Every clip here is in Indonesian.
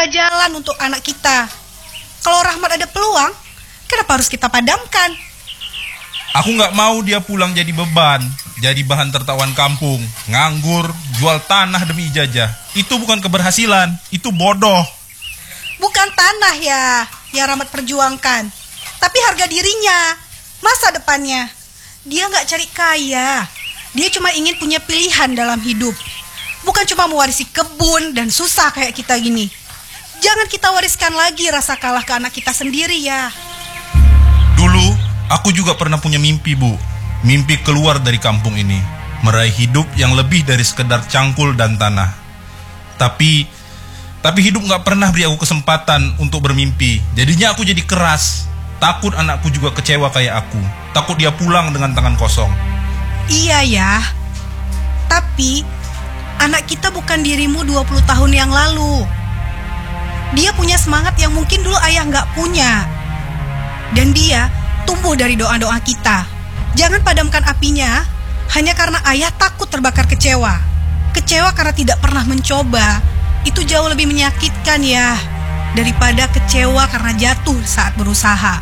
membuka jalan untuk anak kita. Kalau Rahmat ada peluang, kenapa harus kita padamkan? Aku nggak mau dia pulang jadi beban, jadi bahan tertawan kampung, nganggur, jual tanah demi ijazah. Itu bukan keberhasilan, itu bodoh. Bukan tanah yang Rahmat perjuangkan, tapi harga dirinya, masa depannya. Dia nggak cari kaya, dia cuma ingin punya pilihan dalam hidup. Bukan cuma mewarisi kebun dan susah kayak kita gini. Jangan kita wariskan lagi rasa kalah ke anak kita sendiri ya. Dulu, aku juga pernah punya mimpi, Bu. Mimpi keluar dari kampung ini, meraih hidup yang lebih dari sekedar cangkul dan tanah. Tapi hidup gak pernah beri aku kesempatan untuk bermimpi. Jadinya aku jadi keras. Takut anakku juga kecewa kayak aku. Takut dia pulang dengan tangan kosong. Iya ya. Tapi anak kita bukan dirimu 20 tahun yang lalu. Dia punya semangat yang mungkin dulu ayah gak punya. Dan dia tumbuh dari doa-doa kita. Jangan padamkan apinya hanya karena ayah takut terbakar kecewa. Kecewa karena tidak pernah mencoba. Itu jauh lebih menyakitkan ya, daripada kecewa karena jatuh saat berusaha.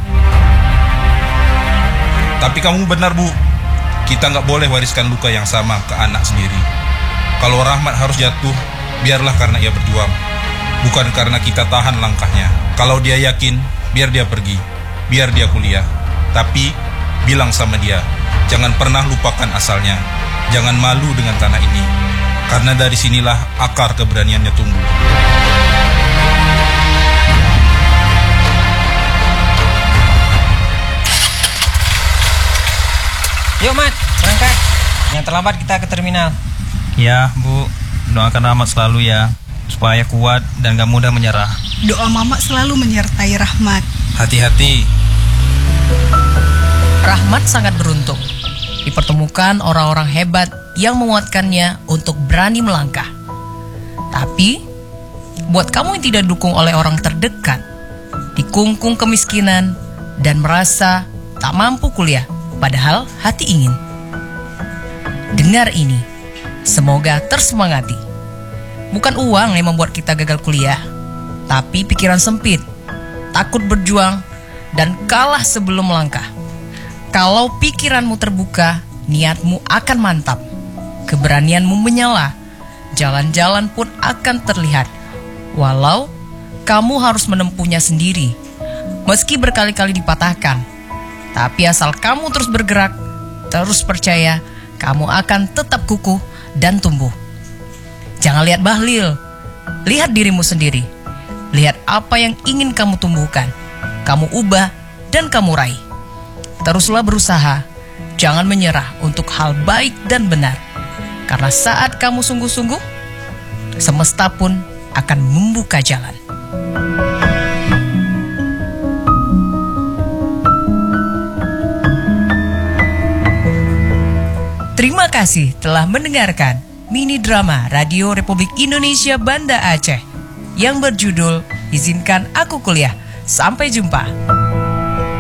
Tapi kamu benar, Bu. Kita nggak boleh wariskan luka yang sama ke anak sendiri. Kalau Rahmat harus jatuh, biarlah karena ia berjuang, bukan karena kita tahan langkahnya. Kalau dia yakin, biar dia pergi, biar dia kuliah. Tapi bilang sama dia, jangan pernah lupakan asalnya. Jangan malu dengan tanah ini, karena dari sinilah akar keberaniannya tumbuh. Yuk Mat, berangkat. Yang terlambat kita ke terminal. Ya Bu, doakan Rahmat selalu ya, supaya kuat dan gak mudah menyerah. Doa Mama selalu menyertai Rahmat. Hati-hati. Rahmat sangat beruntung dipertemukan orang-orang hebat yang menguatkannya untuk berani melangkah. Tapi buat kamu yang tidak dukung oleh orang terdekat, dikungkung kemiskinan dan merasa tak mampu kuliah padahal hati ingin, dengar ini, semoga tersemangati. Bukan uang yang membuat kita gagal kuliah, tapi pikiran sempit, takut berjuang, dan kalah sebelum melangkah. Kalau pikiranmu terbuka, niatmu akan mantap, keberanianmu menyala, jalan-jalan pun akan terlihat. Walau kamu harus menempuhnya sendiri, meski berkali-kali dipatahkan. Tapi asal kamu terus bergerak, terus percaya, kamu akan tetap kukuh dan tumbuh. Jangan lihat Bahlil, lihat dirimu sendiri. Lihat apa yang ingin kamu tumbuhkan, kamu ubah, dan kamu raih. Teruslah berusaha, jangan menyerah untuk hal baik dan benar. Karena saat kamu sungguh-sungguh, semesta pun akan membuka jalan. Terima kasih telah mendengarkan mini drama Radio Republik Indonesia Banda Aceh yang berjudul Izinkan Aku Kuliah. Sampai jumpa.